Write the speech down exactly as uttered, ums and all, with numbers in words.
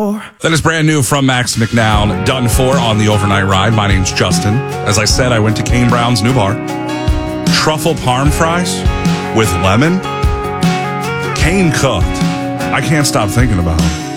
for. That is brand new from Max McNown, Done For on the Overnight Ride. My name's Justin. As I said, I went to Kane Brown's new bar. Truffle parm fries with lemon. Kane cooked. I can't stop thinking about it.